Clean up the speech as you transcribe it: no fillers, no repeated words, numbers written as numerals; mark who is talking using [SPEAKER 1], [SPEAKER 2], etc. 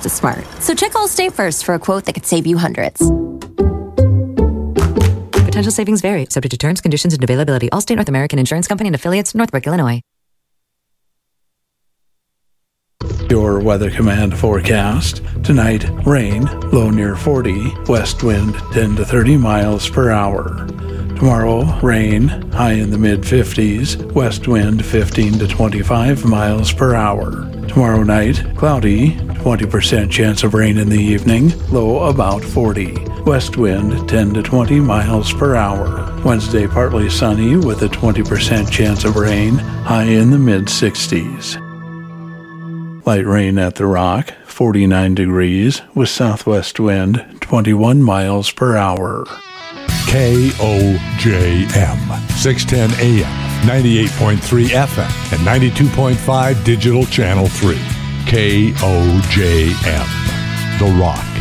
[SPEAKER 1] just as smart. So check Allstate first for a quote that could save you hundreds.
[SPEAKER 2] Potential savings vary, subject to terms, conditions, and availability. Allstate North American Insurance Company and affiliates, Northbrook, Illinois.
[SPEAKER 3] Your Weather Command forecast. Tonight, rain, low near 40, west wind 10 to 30 miles per hour. Tomorrow, rain, high in the mid-50s, west wind 15 to 25 miles per hour. Tomorrow night, cloudy, 20% chance of rain in the evening, low about 40. West wind 10 to 20 miles per hour. Wednesday, partly sunny with a 20% chance of rain, high in the mid-60s. Light rain at the Rock, 49 degrees, with southwest wind 21 miles per hour.
[SPEAKER 4] KOJM, 610 AM, 98.3 FM, and 92.5 Digital Channel 3. KOJM, The Rock.